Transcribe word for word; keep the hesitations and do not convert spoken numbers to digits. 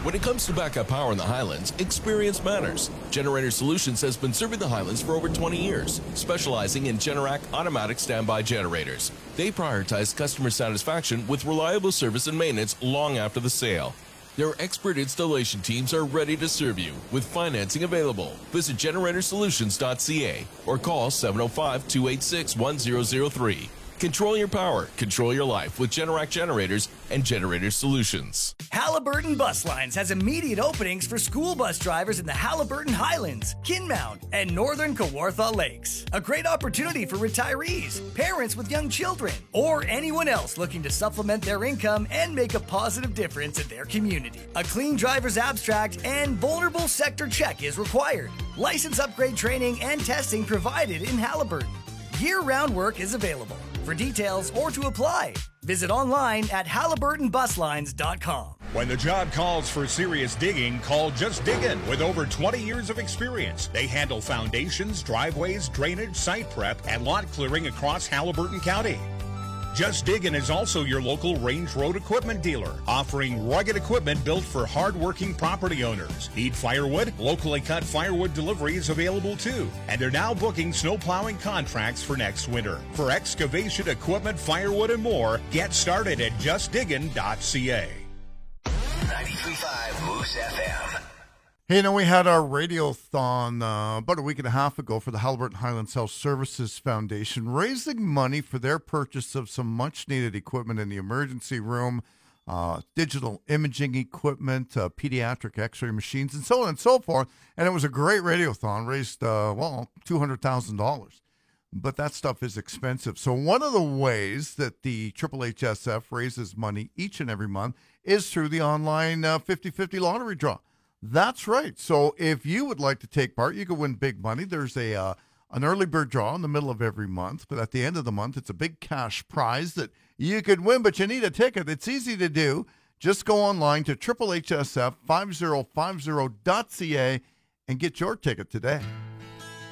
When it comes to backup power in the Highlands, experience matters. Generator Solutions has been serving the Highlands for over twenty years, specializing in Generac automatic standby generators. They prioritize customer satisfaction with reliable service and maintenance long after the sale. Their expert installation teams are ready to serve you with financing available. Visit generator solutions dot c a or call seven oh five, two eight six, one oh oh three. Control your power, control your life with Generac Generators and Generator Solutions. Halliburton Bus Lines has immediate openings for school bus drivers in the Halliburton Highlands, Kinmount, and Northern Kawartha Lakes. A great opportunity for retirees, parents with young children, or anyone else looking to supplement their income and make a positive difference in their community. A clean driver's abstract and vulnerable sector check is required. License upgrade training and testing provided in Halliburton. Year-round work is available. For details or to apply, visit online at halliburton bus lines dot com. When the job calls for serious digging, call Just Diggin' with over twenty years of experience. They handle foundations, driveways, drainage, site prep, and lot clearing across Halliburton County. Just Diggin' is also your local Range Road equipment dealer, offering rugged equipment built for hard-working property owners. Need firewood? Locally cut firewood delivery is available too. And they're now booking snow plowing contracts for next winter. For excavation equipment, firewood, and more, get started at just diggin dot c a. ninety-three point five Moose F M. Hey, you know, we had our radiothon uh, about a week and a half ago for the Halliburton Highlands Health Services Foundation, raising money for their purchase of some much-needed equipment in the emergency room, uh, digital imaging equipment, uh, pediatric x-ray machines, and so on and so forth. And it was a great radiothon, raised, uh, well, two hundred thousand dollars. But that stuff is expensive. So one of the ways that the Triple H S F raises money each and every month is through the online uh, fifty fifty lottery draw. That's right. So if you would like to take part, you could win big money. There's a uh, an early bird draw in the middle of every month, but at the end of the month, it's a big cash prize that you could win, but you need a ticket. It's easy to do. Just go online to triple H S F five oh five oh dot c a and get your ticket today.